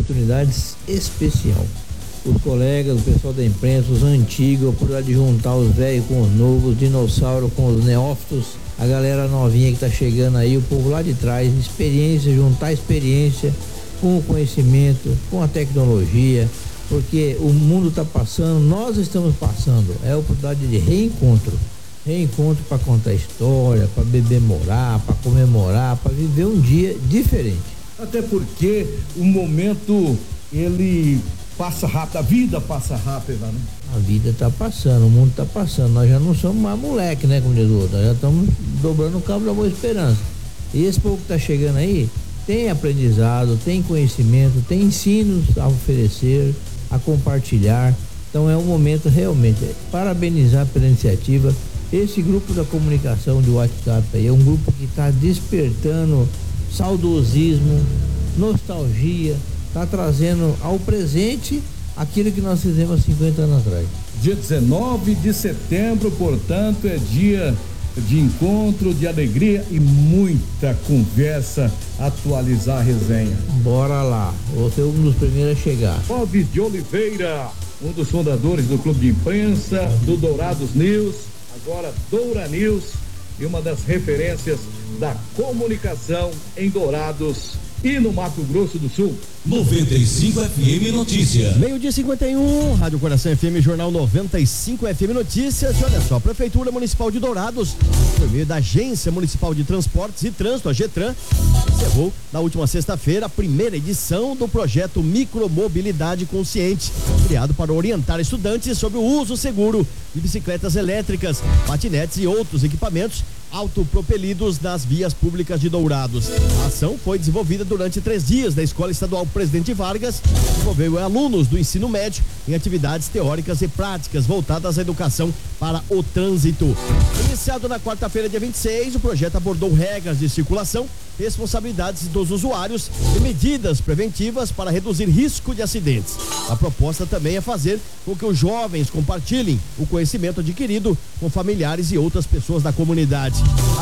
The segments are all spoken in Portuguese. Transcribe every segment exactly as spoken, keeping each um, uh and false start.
oportunidade especial. Os colegas, o pessoal da imprensa, os antigos, a oportunidade de juntar os velhos com os novos, os dinossauros com os neófitos, a galera novinha que está chegando aí, o povo lá de trás, experiência, juntar experiência com o conhecimento, com a tecnologia, porque o mundo está passando, nós estamos passando, é a oportunidade de reencontro. Reencontro para contar história, para bebemorar, para comemorar, para viver um dia diferente. Até porque o momento, ele passa rápido, a vida passa rápida, né? A vida está passando, o mundo está passando, nós já não somos mais moleque, né, como diz o outro, nós já estamos dobrando o cabo da Boa Esperança. E esse povo que está chegando aí, tem aprendizado, tem conhecimento, tem ensinos a oferecer, a compartilhar. Então é um momento realmente, parabenizar pela iniciativa. Esse grupo da comunicação de WhatsApp aí é um grupo que está despertando saudosismo, nostalgia, está trazendo ao presente aquilo que nós fizemos há cinquenta anos atrás. Dia dezenove de setembro, portanto, é dia de encontro, de alegria e muita conversa, atualizar a resenha. Bora lá, você é um dos primeiros a chegar. Bob de Oliveira, um dos fundadores do Clube de Imprensa, do Dourados News, agora Doura News, e uma das referências da comunicação em Dourados e no Mato Grosso do Sul. noventa e cinco F M Notícias. Meio-dia cinquenta e um, Rádio Coração F M, Jornal noventa e cinco F M Notícias. E olha só, Prefeitura Municipal de Dourados, por meio da Agência Municipal de Transportes e Trânsito, a GETRAN, encerrou na última sexta-feira a primeira edição do projeto Micromobilidade Consciente, criado para orientar estudantes sobre o uso seguro de bicicletas elétricas, patinetes e outros equipamentos autopropelidos nas vias públicas de Dourados. A ação foi desenvolvida durante três dias da Escola Estadual Presidente Vargas, que envolveu alunos do ensino médio em atividades teóricas e práticas voltadas à educação para o trânsito. Iniciado na quarta-feira, dia vinte e seis, o projeto abordou regras de circulação, responsabilidades dos usuários e medidas preventivas para reduzir risco de acidentes. A proposta também é fazer com que os jovens compartilhem o conhecimento adquirido com familiares e outras pessoas da comunidade.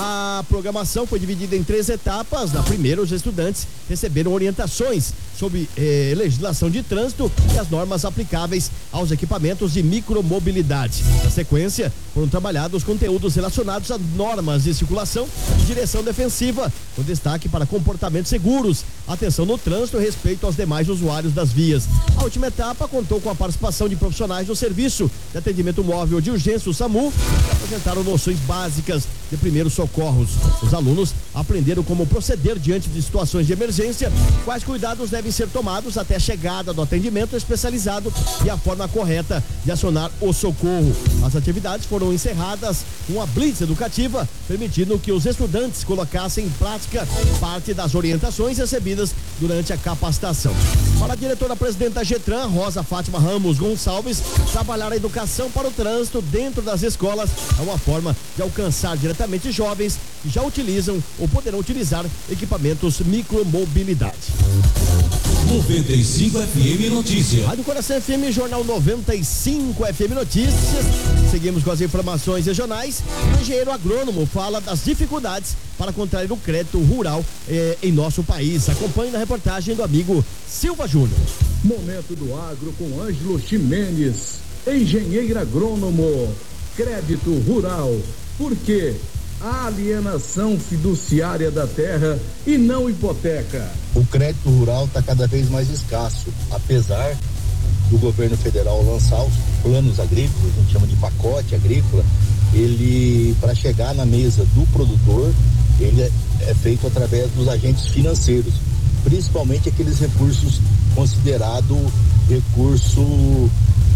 A programação foi dividida em três etapas. Na primeira, os estudantes receberam orientações sobre eh, legislação de trânsito e as normas aplicáveis aos equipamentos de micromobilidade. Na sequência, foram trabalhados conteúdos relacionados a normas de circulação e direção defensiva, com destaque para comportamentos seguros, atenção no trânsito e respeito aos demais usuários das vias. A última etapa contou com a participação de profissionais do Serviço de Atendimento Móvel de Urgência, o SAMU, que apresentaram noções básicas de primeiros socorros. Os alunos aprenderam como proceder diante de situações de emergência, quais cuidados devem ser tomados até a chegada do atendimento especializado e a forma correta de acionar o socorro. As atividades foram encerradas com uma blitz educativa, permitindo que os estudantes colocassem em prática parte das orientações recebidas durante a capacitação. Para a diretora-presidente da GETRAN, Rosa Fátima Ramos Gonçalves, trabalhar a educação para o trânsito dentro das escolas é uma forma de alcançar diretamente jovens que já utilizam ou poderão utilizar equipamentos micromobilidade. noventa e cinco F M Notícias. Rádio Coração F M, Jornal noventa e cinco F M Notícias. Seguimos com as informações regionais. O engenheiro agrônomo fala das dificuldades para contrair o crédito rural eh, em nosso país. Acompanhe na reportagem do amigo Silva Júnior. Momento do Agro com Ângelo Ximenes, engenheiro agrônomo. Crédito rural. Por quê? A alienação fiduciária da terra e não hipoteca. O crédito rural está cada vez mais escasso, apesar do governo federal lançar os planos agrícolas, a gente chama de pacote agrícola. Ele, para chegar na mesa do produtor, ele é, é feito através dos agentes financeiros, principalmente aqueles recursos considerados recurso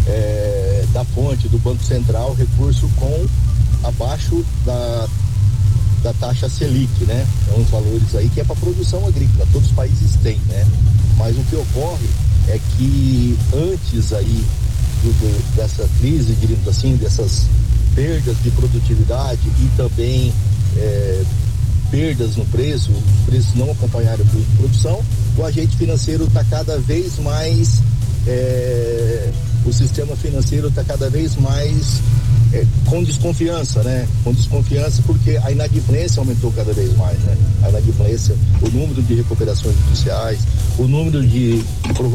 é, da fonte do Banco Central, recurso com abaixo da da taxa Selic, né? É uns valores aí que é para produção agrícola, todos os países têm, né? Mas o que ocorre é que antes aí do, do, dessa crise, diríamos assim, dessas perdas de produtividade e também é, perdas no preço, os preços não acompanharam o custo de produção, o agente financeiro está cada vez mais, é, o sistema financeiro está cada vez mais É, com desconfiança, né? Com desconfiança porque a inadimplência aumentou cada vez mais, né? A inadimplência, o número de recuperações judiciais, o número de